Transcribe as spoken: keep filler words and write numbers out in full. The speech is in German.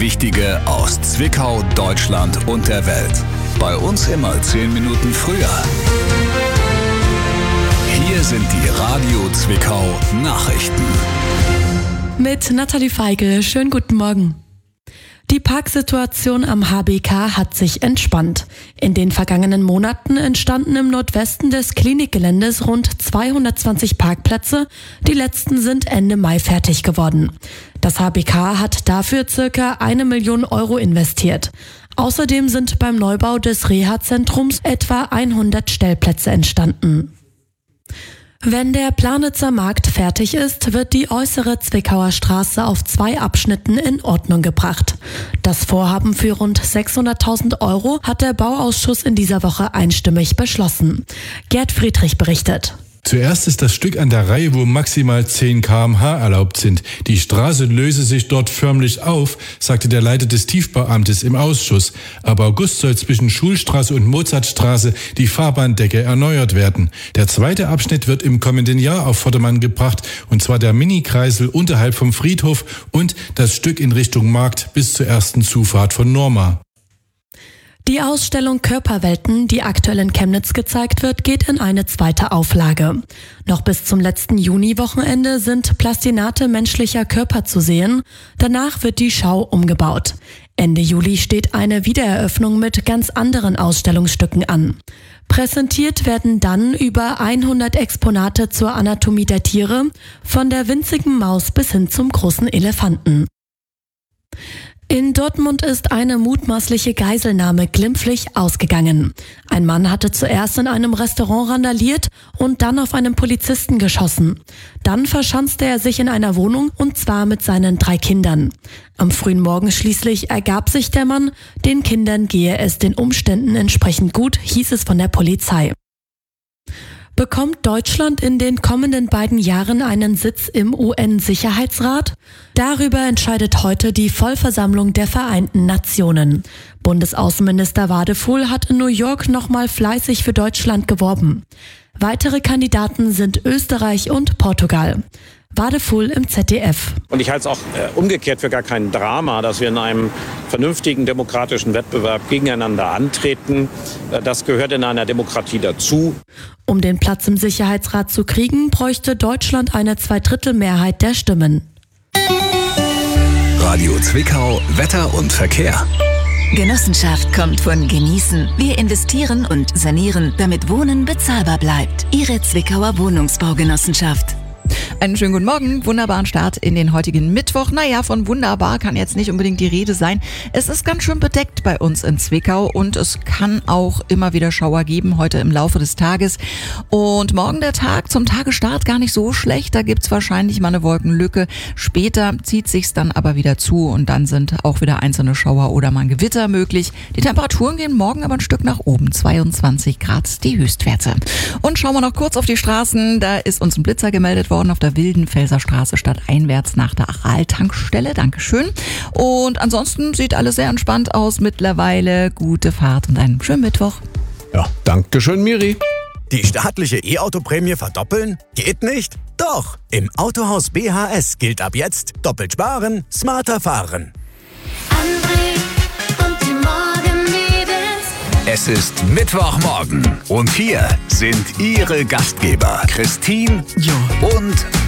Wichtige aus Zwickau, Deutschland und der Welt. Bei uns immer zehn Minuten früher. Hier sind die Radio Zwickau Nachrichten. Mit Nathalie Feigl, schönen guten Morgen. Die Parksituation am H B K hat sich entspannt. In den vergangenen Monaten entstanden im Nordwesten des Klinikgeländes rund zweihundertzwanzig Parkplätze. Die letzten sind Ende Mai fertig geworden. Das H B K hat dafür circa eine Million Euro investiert. Außerdem sind beim Neubau des Reha-Zentrums etwa hundert Stellplätze entstanden. Wenn der Planitzer Markt fertig ist, wird die äußere Zwickauer Straße auf zwei Abschnitten in Ordnung gebracht. Das Vorhaben für rund sechshunderttausend Euro hat der Bauausschuss in dieser Woche einstimmig beschlossen. Gerd Friedrich berichtet. Zuerst ist das Stück an der Reihe, wo maximal zehn Kilometer pro Stunde erlaubt sind. Die Straße löse sich dort förmlich auf, sagte der Leiter des Tiefbauamtes im Ausschuss. Ab August soll zwischen Schulstraße und Mozartstraße die Fahrbahndecke erneuert werden. Der zweite Abschnitt wird im kommenden Jahr auf Vordermann gebracht, und zwar der Mini-Kreisel unterhalb vom Friedhof und das Stück in Richtung Markt bis zur ersten Zufahrt von Norma. Die Ausstellung Körperwelten, die aktuell in Chemnitz gezeigt wird, geht in eine zweite Auflage. Noch bis zum letzten Juni-Wochenende sind Plastinate menschlicher Körper zu sehen. Danach wird die Schau umgebaut. Ende Juli steht eine Wiedereröffnung mit ganz anderen Ausstellungsstücken an. Präsentiert werden dann über hundert Exponate zur Anatomie der Tiere, von der winzigen Maus bis hin zum großen Elefanten. In Dortmund ist eine mutmaßliche Geiselnahme glimpflich ausgegangen. Ein Mann hatte zuerst in einem Restaurant randaliert und dann auf einen Polizisten geschossen. Dann verschanzte er sich in einer Wohnung, und zwar mit seinen drei Kindern. Am frühen Morgen schließlich ergab sich der Mann, den Kindern gehe es den Umständen entsprechend gut, hieß es von der Polizei. Bekommt Deutschland in den kommenden beiden Jahren einen Sitz im U N-Sicherheitsrat? Darüber entscheidet heute die Vollversammlung der Vereinten Nationen. Bundesaußenminister Wadefuhl hat in New York nochmal fleißig für Deutschland geworben. Weitere Kandidaten sind Österreich und Portugal. Wadefuhl im Z D F. Und ich halte es auch äh, umgekehrt für gar kein Drama, dass wir in einem vernünftigen demokratischen Wettbewerb gegeneinander antreten. Äh, das gehört in einer Demokratie dazu. Um den Platz im Sicherheitsrat zu kriegen, bräuchte Deutschland eine Zweidrittelmehrheit der Stimmen. Radio Zwickau, Wetter und Verkehr. Genossenschaft kommt von Genießen. Wir investieren und sanieren, damit Wohnen bezahlbar bleibt. Ihre Zwickauer Wohnungsbaugenossenschaft. Einen schönen guten Morgen, wunderbaren Start in den heutigen Mittwoch. Naja, von wunderbar kann jetzt nicht unbedingt die Rede sein. Es ist ganz schön bedeckt bei uns in Zwickau und es kann auch immer wieder Schauer geben heute im Laufe des Tages. Und morgen der Tag zum Tagesstart gar nicht so schlecht. Da gibt's wahrscheinlich mal eine Wolkenlücke. Später zieht sich's dann aber wieder zu und dann sind auch wieder einzelne Schauer oder mal ein Gewitter möglich. Die Temperaturen gehen morgen aber ein Stück nach oben. zweiundzwanzig Grad die Höchstwerte. Und schauen wir noch kurz auf die Straßen. Da ist uns ein Blitzer gemeldet worden auf der Wildenfelser Straße stadteinwärts nach der Aral-Tankstelle. Dankeschön. Und ansonsten sieht alles sehr entspannt aus mittlerweile. Gute Fahrt und einen schönen Mittwoch. Ja, danke schön, Miri. Die staatliche E-Auto-Prämie verdoppeln? Geht nicht? Doch, im Autohaus B H S gilt ab jetzt doppelt sparen, smarter fahren. André und die Morgenmädels. Es ist Mittwochmorgen und hier sind Ihre Gastgeber Christine Ja. und